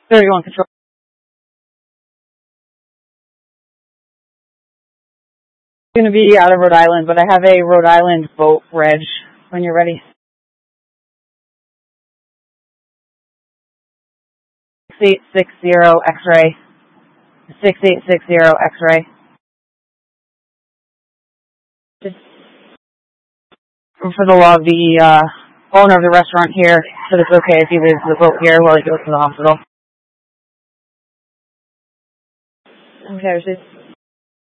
31 control. Going to be out of Rhode Island, but I have a Rhode Island boat reg when you're ready. 6860 X-ray. 6860 X-ray. For the log, the owner of the restaurant here said it's okay if he leaves the boat here while he goes to the hospital. Okay,